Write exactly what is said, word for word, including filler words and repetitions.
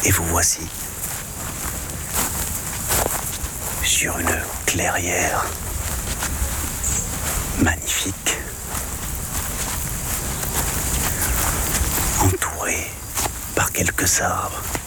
Et vous voici sur une clairière magnifique, entourée par quelques arbres.